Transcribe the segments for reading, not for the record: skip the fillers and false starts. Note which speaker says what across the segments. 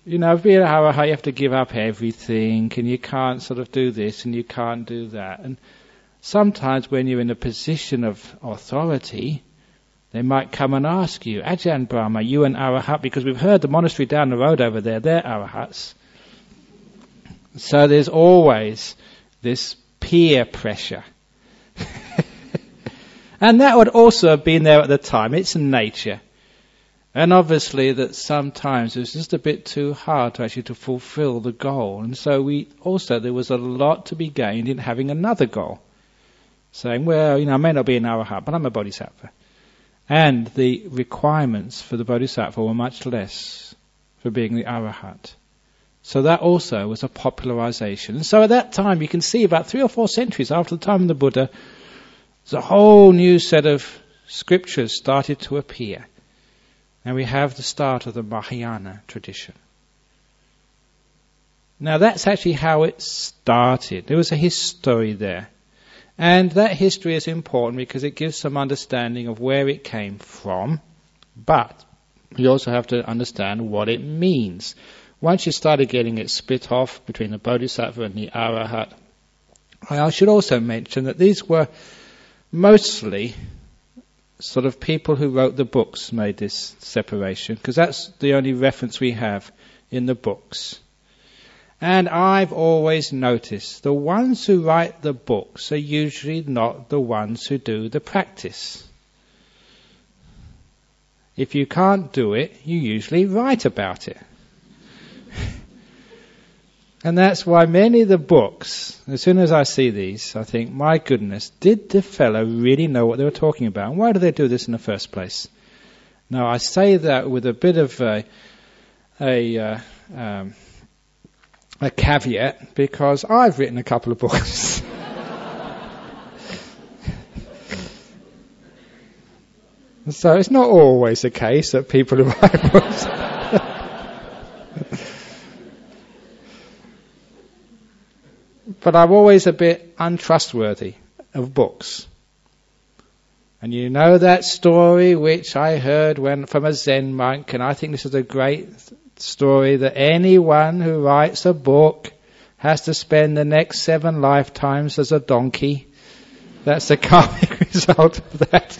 Speaker 1: being an arahat, you have to give up everything, and you can't sort of do this, and you can't do that. And sometimes when you're in a position of authority, they might come and ask you, Ajahn Brahma, you an arahat? Because we've heard the monastery down the road over there, they're arahats. So there's always this peer pressure. And that would also have been there at the time. It's nature. And obviously that sometimes it was just a bit too hard to fulfill the goal. And so there was a lot to be gained in having another goal. Saying, well, I may not be an arahat, but I'm a bodhisattva. And the requirements for the bodhisattva were much less for being the arahat. So that also was a popularization. And so at that time, you can see about 3 or 4 centuries after the time of the Buddha, there's a whole new set of scriptures started to appear. And we have the start of the Mahayana tradition. Now that's actually how it started. There was a history there. And that history is important because it gives some understanding of where it came from. But you also have to understand what it means. Once you started getting it split off between the bodhisattva and the arahat, I should also mention that these were mostly sort of people who wrote the books made this separation, because that's the only reference we have in the books. And I've always noticed the ones who write the books are usually not the ones who do the practice. If you can't do it, you usually write about it. And that's why many of the books, as soon as I see these, I think, my goodness, did the fellow really know what they were talking about? And why did they do this in the first place? Now, I say that with a bit of a caveat, because I've written a couple of books. So it's not always the case that people who write books... But I'm always a bit untrustworthy of books. And you know that story which I heard from a Zen monk, and I think this is a great story, that anyone who writes a book has to spend the next 7 lifetimes as a donkey. That's the karmic result of that.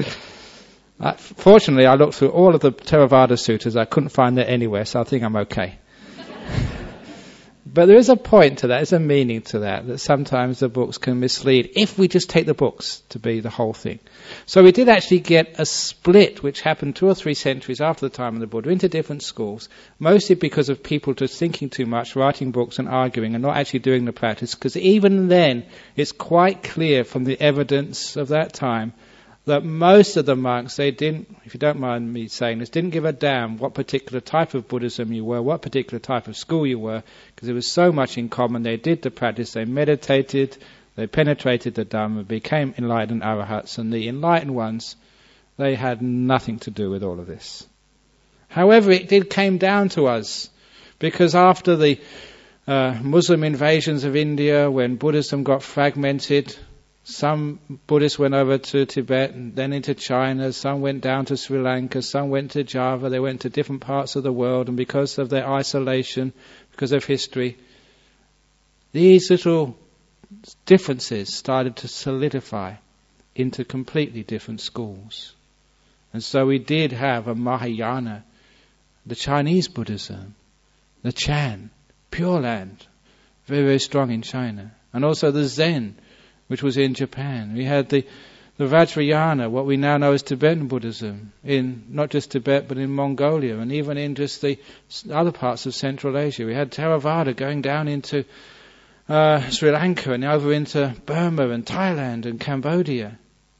Speaker 1: Fortunately, I looked through all of the Theravada sutras. I couldn't find that anywhere, so I think I'm okay. But there is a point to that, there's a meaning to that sometimes the books can mislead if we just take the books to be the whole thing. So we did actually get a split which happened 2 or 3 centuries after the time of the Buddha into different schools, mostly because of people just thinking too much, writing books and arguing and not actually doing the practice, because even then it's quite clear from the evidence of that time that most of the monks, they didn't, if you don't mind me saying this, didn't give a damn what particular type of Buddhism you were, what particular type of school you were, because there was so much in common. They did the practice, they meditated, they penetrated the Dhamma, became enlightened arahats, and the enlightened ones, they had nothing to do with all of this. However, it came down to us, because after the Muslim invasions of India, when Buddhism got fragmented, some Buddhists went over to Tibet and then into China, some went down to Sri Lanka, some went to Java, they went to different parts of the world, and because of their isolation, because of history, these little differences started to solidify into completely different schools. And so we did have a Mahayana, the Chinese Buddhism, the Chan, Pure Land, very, very strong in China, and also the Zen, which was in Japan. We had the Vajrayana, what we now know as Tibetan Buddhism, in not just Tibet but in Mongolia, and even in just the other parts of Central Asia. We had Theravada going down into Sri Lanka and over into Burma and Thailand and Cambodia.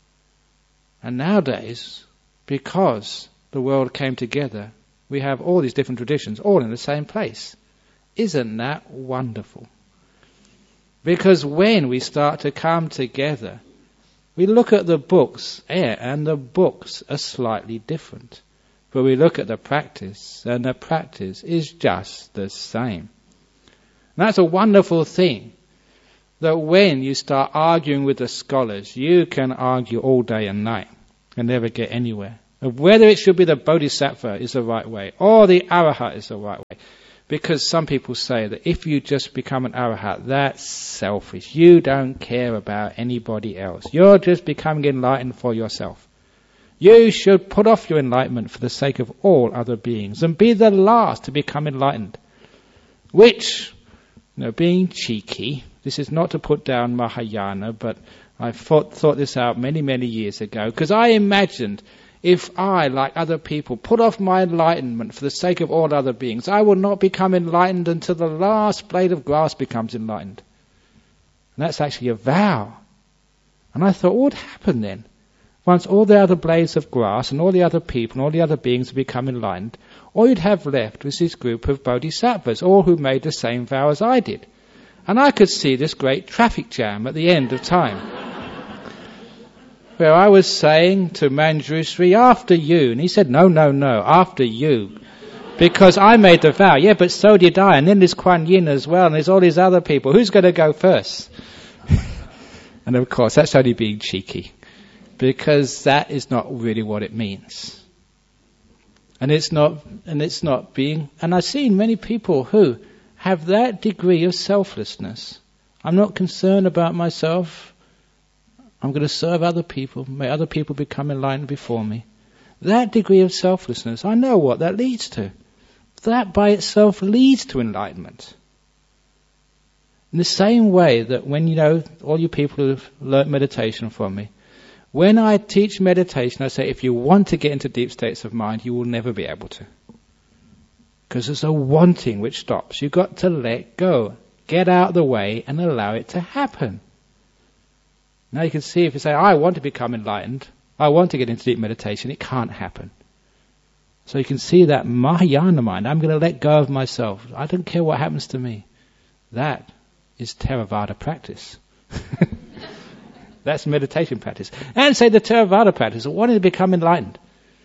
Speaker 1: And nowadays, because the world came together, we have all these different traditions all in the same place. Isn't that wonderful? Because when we start to come together, we look at the books, and the books are slightly different. But we look at the practice, and the practice is just the same. And that's a wonderful thing, that when you start arguing with the scholars, you can argue all day and night and never get anywhere. Of whether it should be the bodhisattva is the right way, or the arahat is the right way. Because some people say that if you just become an arahat, that's selfish. You don't care about anybody else. You're just becoming enlightened for yourself. You should put off your enlightenment for the sake of all other beings and be the last to become enlightened. Which, being cheeky, this is not to put down Mahayana, but I thought this out many, many years ago, because I imagined if I, like other people, put off my enlightenment for the sake of all other beings, I will not become enlightened until the last blade of grass becomes enlightened. And that's actually a vow. And I thought, what would happen then? Once all the other blades of grass and all the other people and all the other beings have become enlightened, all you'd have left was this group of bodhisattvas, all who made the same vow as I did. And I could see this great traffic jam at the end of time. Where I was saying to Manjushri, after you. And he said, no, after you. Because I made the vow. Yeah, but so did I. And then there's Kuan Yin as well. And there's all these other people. Who's going to go first? And of course, that's only being cheeky. Because that is not really what it means. And it's not being... And I've seen many people who have that degree of selflessness. I'm not concerned about myself. I'm going to serve other people. May other people become enlightened before me. That degree of selflessness, I know what that leads to. That by itself leads to enlightenment. In the same way that when, all you people who have learnt meditation from me, when I teach meditation, I say, if you want to get into deep states of mind, you will never be able to. Because there's a wanting which stops. You've got to let go. Get out of the way and allow it to happen. Now you can see if you say, I want to become enlightened, I want to get into deep meditation, it can't happen. So you can see that Mahayana mind, I'm going to let go of myself. I don't care what happens to me. That is Theravada practice. That's meditation practice. And say the Theravada practice of wanting to become enlightened.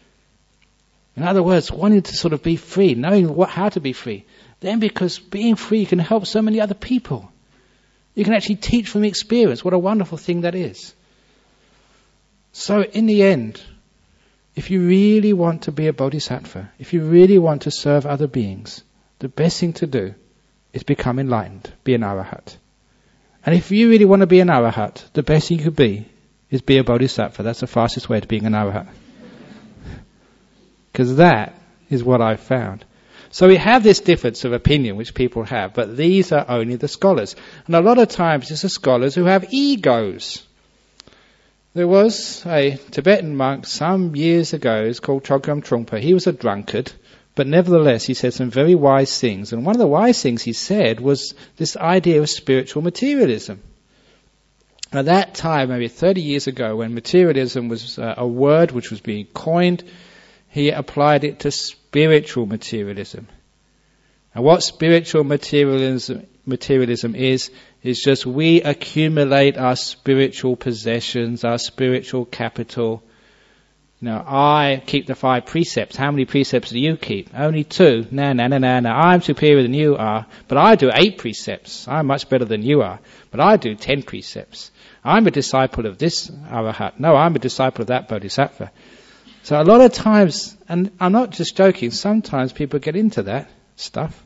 Speaker 1: In other words, wanting to sort of be free, knowing how to be free. Then because being free can help so many other people. You can actually teach from experience. What a wonderful thing that is. So in the end, if you really want to be a bodhisattva, if you really want to serve other beings, the best thing to do is become enlightened, be an arahat. And if you really want to be an arahat, the best thing you could be is be a bodhisattva. That's the fastest way to being an arahat. Because that is what I've found. So we have this difference of opinion which people have, but these are only the scholars. And a lot of times it's the scholars who have egos. There was a Tibetan monk some years ago, he's called Chogyam Trungpa. He was a drunkard, but nevertheless he said some very wise things. And one of the wise things he said was this idea of spiritual materialism. At that time, maybe 30 years ago, when materialism was a word which was being coined, he applied it to spiritual materialism. And what spiritual materialism is just we accumulate our spiritual possessions, our spiritual capital. I keep the 5 precepts. How many precepts do you keep? Only 2. No. I'm superior than you are. But I do 8 precepts. I'm much better than you are. But I do 10 precepts. I'm a disciple of this arahat. No, I'm a disciple of that bodhisattva. So a lot of times, and I'm not just joking, sometimes people get into that stuff.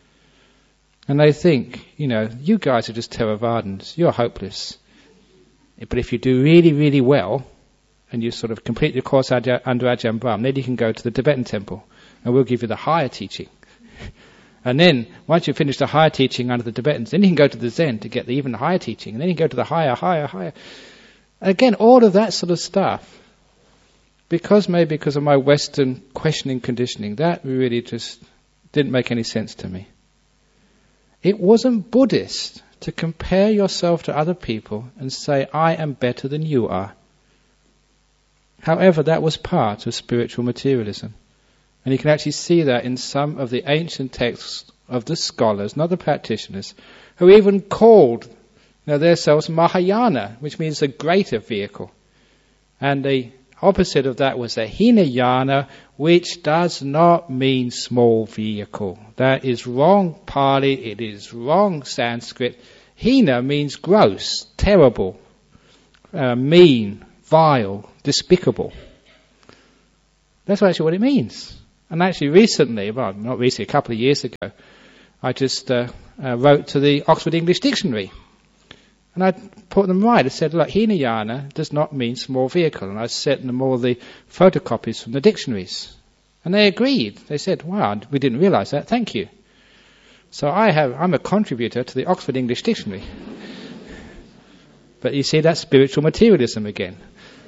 Speaker 1: And they think, you guys are just Theravadins, you're hopeless. But if you do really, really well, and you sort of complete your course under Ajahn Brahm, then you can go to the Tibetan temple, and we'll give you the higher teaching. And then, once you finish the higher teaching under the Tibetans, then you can go to the Zen to get the even higher teaching, and then you can go to the higher. Again, all of that sort of stuff. Because of my Western questioning conditioning, that really just didn't make any sense to me. It wasn't Buddhist to compare yourself to other people and say, I am better than you are. However, that was part of spiritual materialism. And you can actually see that in some of the ancient texts of the scholars, not the practitioners, who even called themselves Mahayana, which means a greater vehicle. And the opposite of that was the Hinayana, which does not mean small vehicle. That is wrong Pali, it is wrong Sanskrit. Hina means gross, terrible, mean, vile, despicable. That's actually what it means. And actually recently, well not recently, a couple of years ago, I just wrote to the Oxford English Dictionary. And I put them right. I said, look, Hinayana does not mean small vehicle. And I sent them all the photocopies from the dictionaries. And they agreed. They said, wow, we didn't realise that. Thank you. So I'm a contributor to the Oxford English Dictionary. But you see, that's spiritual materialism again.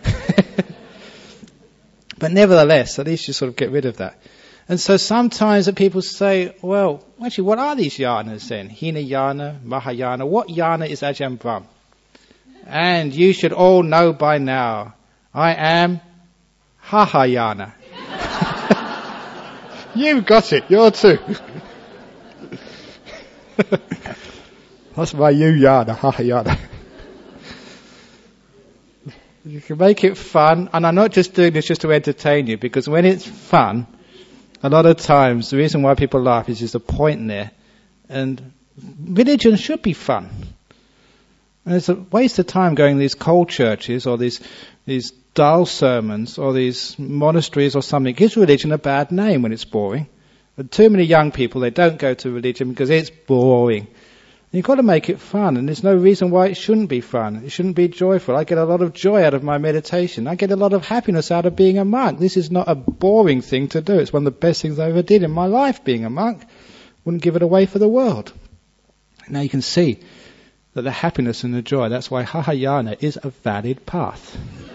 Speaker 1: But nevertheless, at least you sort of get rid of that. And so sometimes people say, well, actually, what are these yanas then? Hinayana, Mahayana. What yana is Ajahn Brahm? And you should all know by now, I am Hahayana. You've got it, you're too. That's my you yana, Hahayana. You can make it fun, and I'm not just doing this just to entertain you, because when it's fun, a lot of times the reason why people laugh is there's a point there, and religion should be fun. And it's a waste of time going to these cold churches or these dull sermons or these monasteries or something. It gives religion a bad name when it's boring. And too many young people, they don't go to religion because it's boring. You've got to make it fun, and there's no reason why it shouldn't be fun. It shouldn't be joyful. I get a lot of joy out of my meditation. I get a lot of happiness out of being a monk. This is not a boring thing to do. It's one of the best things I ever did in my life, being a monk. Wouldn't give it away for the world. Now you can see that the happiness and the joy, that's why Hahayana is a valid path.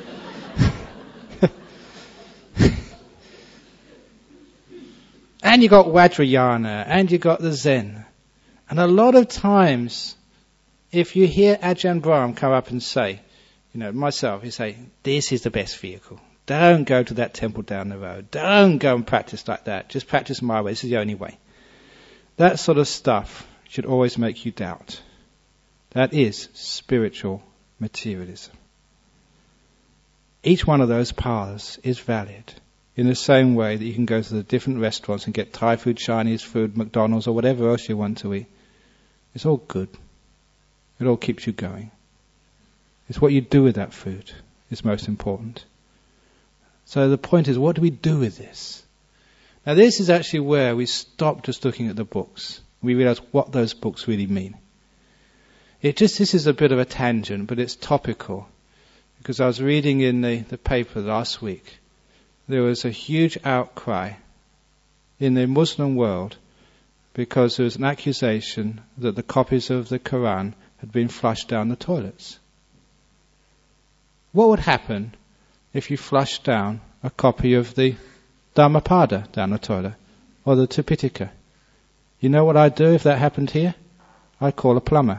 Speaker 1: And you got Vajrayana, and you got the Zen. And a lot of times, if you hear Ajahn Brahm come up and say, myself, you say, this is the best vehicle. Don't go to that temple down the road. Don't go and practice like that. Just practice my way. This is the only way. That sort of stuff should always make you doubt. That is spiritual materialism. Each one of those paths is valid. In the same way that you can go to the different restaurants and get Thai food, Chinese food, McDonald's or whatever else you want to eat. It's all good. It all keeps you going. It's what you do with that food is most important. So the point is, what do we do with this? Now this is actually where we stop just looking at the books. We realize what those books really mean. This is a bit of a tangent, but it's topical. Because I was reading in the paper last week, there was a huge outcry in the Muslim world because there was an accusation that the copies of the Quran had been flushed down the toilets. What would happen if you flushed down a copy of the Dhammapada down the toilet, or the Tipitaka? You know what I'd do if that happened here? I'd call a plumber.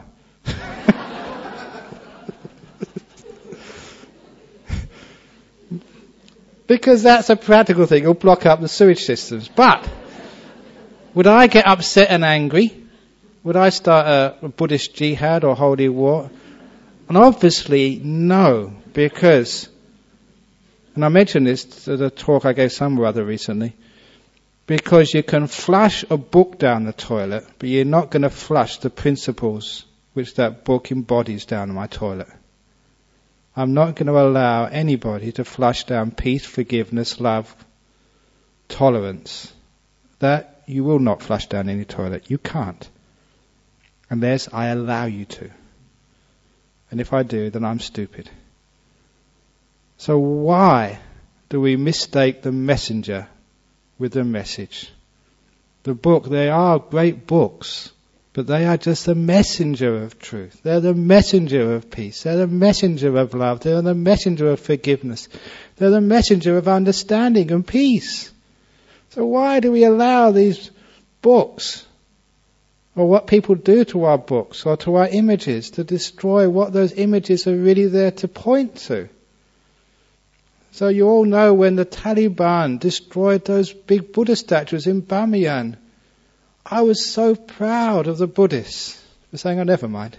Speaker 1: Because that's a practical thing. It'll block up the sewage systems. But would I get upset and angry? Would I start a Buddhist jihad or holy war? And obviously no, because, and I mentioned this at a talk I gave somewhere other recently, because you can flush a book down the toilet, but you're not going to flush the principles which that book embodies down my toilet. I'm not going to allow anybody to flush down peace, forgiveness, love, tolerance. That you will not flush down any toilet. You can't. Unless I allow you to. And if I do, then I'm stupid. So why do we mistake the messenger with the message? The book, they are great books, but they are just the messenger of truth. They're the messenger of peace. They're the messenger of love. They're the messenger of forgiveness. They're the messenger of understanding and peace. So why do we allow these books, or what people do to our books, or to our images, to destroy what those images are really there to point to? So you all know when the Taliban destroyed those big Buddha statues in Bamiyan, I was so proud of the Buddhists for saying, oh, never mind.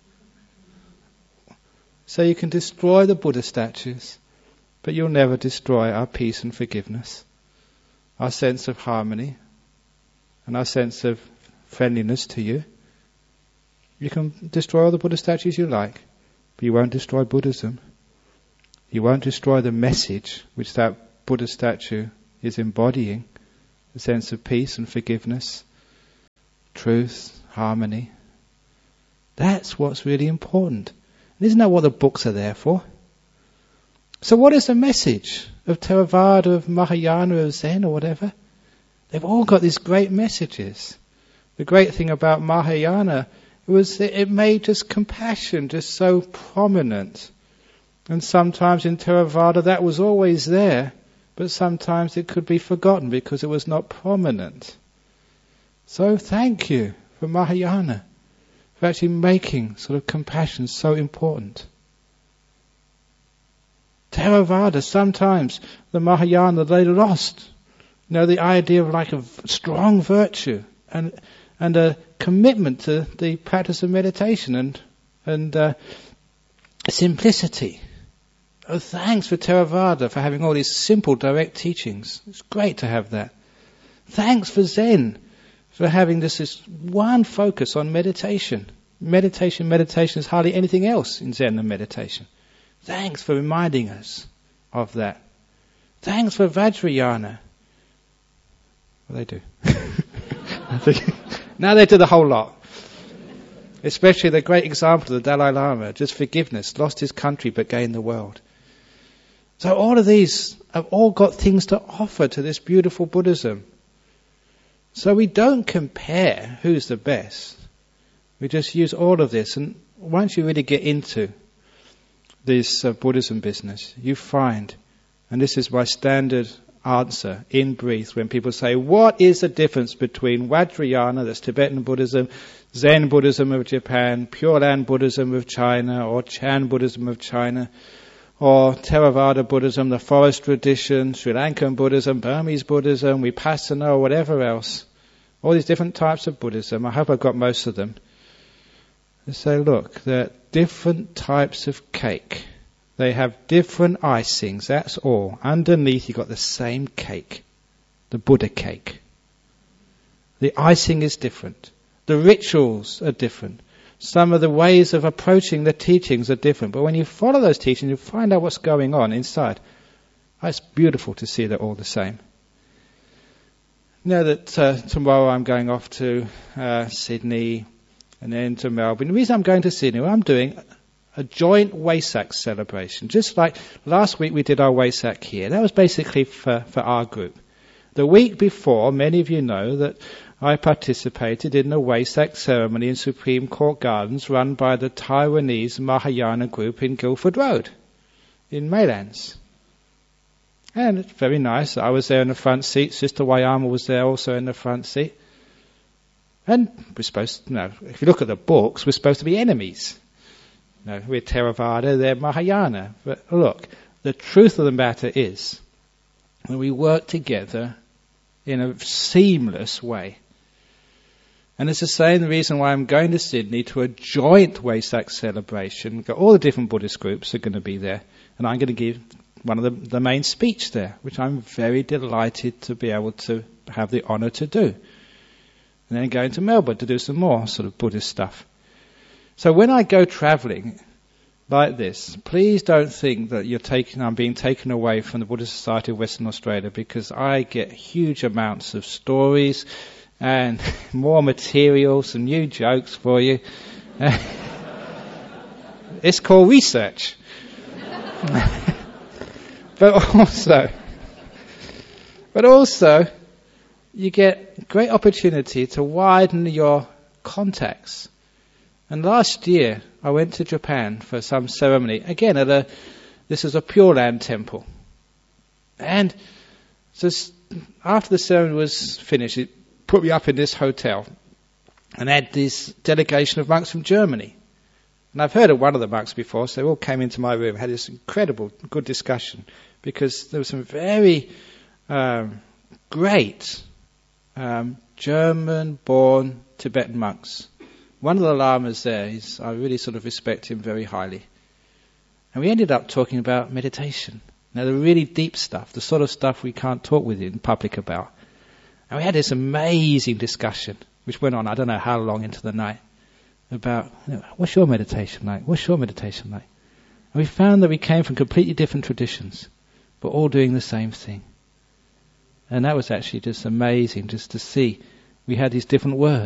Speaker 1: So you can destroy the Buddha statues, but you'll never destroy our peace and forgiveness, our sense of harmony, and our sense of friendliness to you. You can destroy all the Buddha statues you like, but you won't destroy Buddhism. You won't destroy the message which that Buddha statue is embodying, the sense of peace and forgiveness, truth, harmony. That's what's really important. And isn't that what the books are there for? So what is the message of Theravada, of Mahayana, of Zen or whatever? They've all got these great messages. The great thing about Mahayana was that it made just compassion just so prominent. And sometimes in Theravada that was always there, but sometimes it could be forgotten because it was not prominent. So thank you for Mahayana, for actually making sort of compassion so important. Theravada, sometimes the Mahayana, they lost, the idea of like a strong virtue and a commitment to the practice of meditation and simplicity. Oh, thanks for Theravada for having all these simple, direct teachings. It's great to have that. Thanks for Zen for having this one focus on meditation. Meditation is hardly anything else in Zen than meditation. Thanks for reminding us of that. Thanks for Vajrayana. Well, they do. Now they do the whole lot. Especially the great example of the Dalai Lama, just forgiveness, lost his country but gained the world. So all of these have all got things to offer to this beautiful Buddhism. So we don't compare who's the best. We just use all of this. And once you really get into this Buddhism business, you find, and this is my standard answer in brief when people say, what is the difference between Vajrayana, that's Tibetan Buddhism, Zen Buddhism of Japan, Pure Land Buddhism of China, or Chan Buddhism of China, or Theravada Buddhism, the forest tradition, Sri Lankan Buddhism, Burmese Buddhism, Vipassana, or whatever else. All these different types of Buddhism. I hope I've got most of them. They say, look, they're different types of cake. They have different icings, that's all. Underneath you've got the same cake, the Buddha cake. The icing is different. The rituals are different. Some of the ways of approaching the teachings are different. But when you follow those teachings, you find out what's going on inside. It's beautiful to see they're all the same. You know that tomorrow I'm going off to Sydney and then to Melbourne. The reason I'm going to Sydney, I'm doing a joint Wesak celebration. Just like last week we did our Wesak here. That was basically for our group. The week before, many of you know that I participated in a Wesak ceremony in Supreme Court Gardens run by the Taiwanese Mahayana group in Guildford Road in Maylands. And it's very nice. I was there in the front seat. Sister Wayama was there also in the front seat. And we're supposed to, if you look at the books, we're supposed to be enemies. We're Theravada, they're Mahayana. But look, the truth of the matter is that we work together in a seamless way. And it's the same reason why I'm going to Sydney to a joint Wesak celebration. We've got all the different Buddhist groups are going to be there. And I'm going to give one of the main speech there, which I'm very delighted to be able to have the honour to do. And then going to Melbourne to do some more sort of Buddhist stuff. So when I go travelling like this, please don't think that I'm being taken away from the Buddhist Society of Western Australia, because I get huge amounts of stories and more material, some new jokes for you. It's called research. But also, you get great opportunity to widen your contacts. And last year, I went to Japan for some ceremony. Again, this is a Pure Land temple. And so after the ceremony was finished, it put me up in this hotel and had this delegation of monks from Germany. And I've heard of one of the monks before, so they all came into my room, had this incredible good discussion, because there were some very great German-born Tibetan monks. One of the lamas there, I really sort of respect him very highly. And we ended up talking about meditation. Now, the really deep stuff, the sort of stuff we can't talk with you in public about. And we had this amazing discussion, which went on, I don't know how long into the night, about, what's your meditation like? What's your meditation like? And we found that we came from completely different traditions, but all doing the same thing. And that was actually just amazing, just to see we had these different words.